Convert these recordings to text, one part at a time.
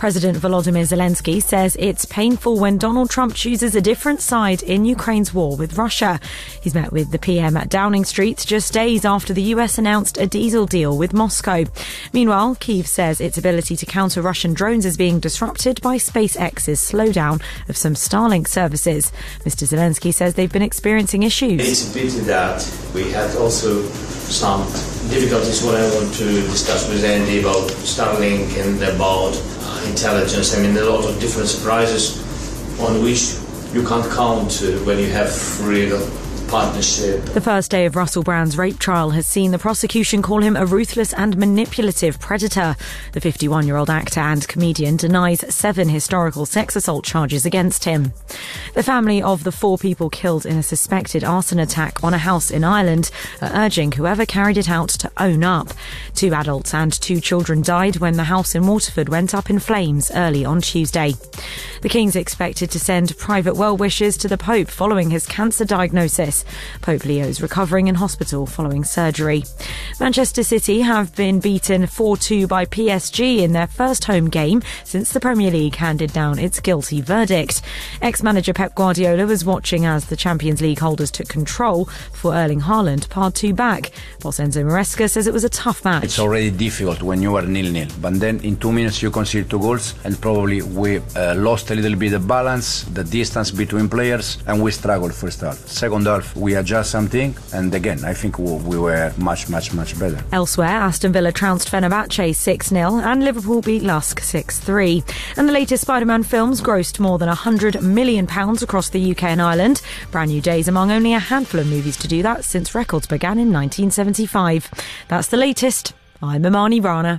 President Volodymyr Zelensky says it's painful when Donald Trump chooses a different side in Ukraine's war with Russia. He's met with the PM at Downing Street just days after the US announced a diesel deal with Moscow. Meanwhile, Kyiv says its ability to counter Russian drones is being disrupted by SpaceX's slowdown of some Starlink services. Mr. Zelensky says they've been experiencing issues. It's a pity that we had also some difficulties. What I want to discuss with Andy about Starlink and about intelligence. I mean, a lot of different surprises on which you can't count when you have real partnership. The first day of Russell Brand's rape trial has seen the prosecution call him a ruthless and manipulative predator. The 51-year-old actor and comedian denies 7 historical sex assault charges against him. The family of the 4 people killed in a suspected arson attack on a house in Ireland are urging whoever carried it out to own up. 2 adults and 2 children died when the house in Waterford went up in flames early on Tuesday. The King's expected to send private well wishes to the Pope following his cancer diagnosis. Pope Leo is recovering in hospital following surgery. Manchester City have been beaten 4-2 by PSG in their first home game since the Premier League handed down its guilty verdict. Ex-manager Pep Guardiola was watching as the Champions League holders took control before Erling Haaland parred 2 back. Boss Enzo Maresca says it was a tough match. It's already difficult when you are 0-0, but then in 2 minutes you concede 2 goals, and probably we lost a little bit the balance, the distance between players, and we struggled first half. Second half we adjust something, and again I think we were much better. Elsewhere, Aston Villa trounced Fenerbahce 6-0 and Liverpool beat Lusk 6-3. And the latest Spider-Man films grossed more than £100 million across the UK and Ireland. Brand New Days among only a handful of movies to do that since records began in 1975. That's the latest. I'm Imani Rana.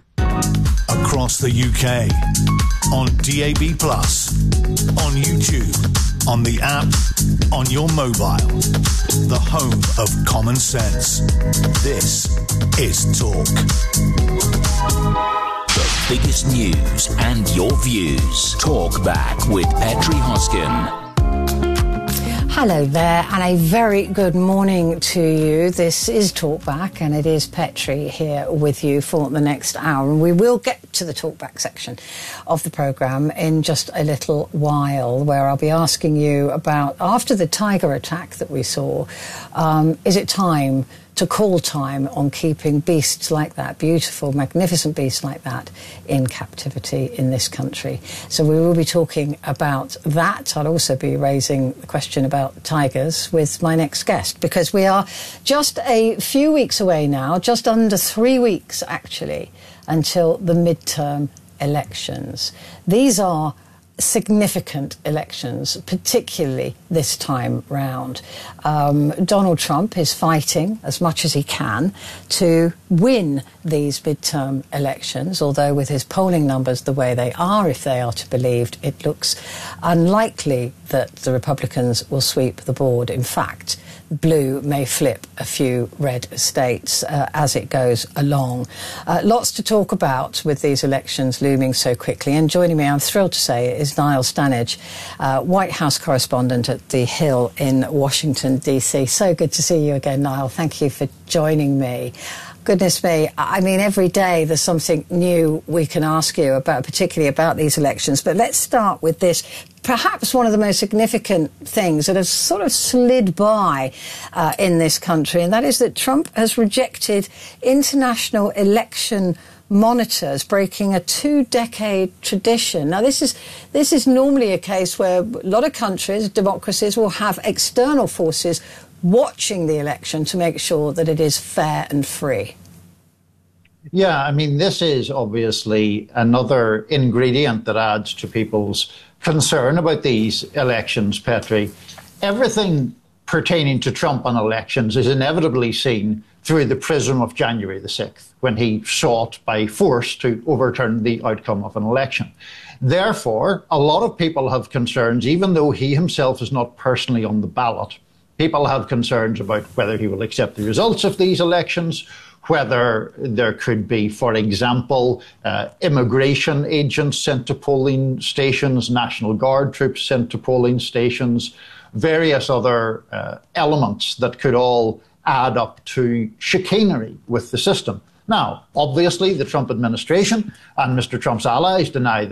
Across the UK, on DAB+, on YouTube, on the app, on your mobile, the home of common sense. This is Talk. The biggest news and your views. Talk Back with Petri Hoskin. Hello there, and a very good morning to you. This is Talkback, and it is Petri here with you for the next hour. And we will get to the Talkback section of the programme in just a little while, where I'll be asking you about, after the tiger attack that we saw, is it time to call time on keeping beasts like that, beautiful, magnificent beasts like that, in captivity in this country? So we will be talking about that. I'll also be raising the question about tigers with my next guest, because we are just a few weeks away now, just under 3 weeks actually, until the midterm elections. These are significant elections, particularly this time round. Donald Trump is fighting as much as he can to win these midterm elections, although with his polling numbers the way they are, if they are to be believed, it looks unlikely that the Republicans will sweep the board. In fact, blue may flip a few red states as it goes along. Lots to talk about with these elections looming so quickly. And joining me, I'm thrilled to say, is Niall Stanage, White House correspondent at The Hill in Washington, D.C. So good to see you again, Niall. Thank you for joining me. Goodness me, I mean, every day there's something new we can ask you about, particularly about these elections. But let's start with this. Perhaps one of the most significant things that has sort of slid by in this country, and that is that Trump has rejected international election monitors, breaking a 2-decade tradition. Now, this is normally a case where a lot of countries, democracies, will have external forces watching the election to make sure that it is fair and free. Yeah, I mean, this is obviously another ingredient that adds to people's concern about these elections, Petri. Everything pertaining to Trump on elections is inevitably seen through the prism of January the 6th, when he sought by force to overturn the outcome of an election. Therefore, a lot of people have concerns, even though he himself is not personally on the ballot. People have concerns about whether he will accept the results of these elections, whether there could be, for example, immigration agents sent to polling stations, National Guard troops sent to polling stations, various other elements that could all add up to chicanery with the system. Now, obviously, the Trump administration and Mr. Trump's allies deny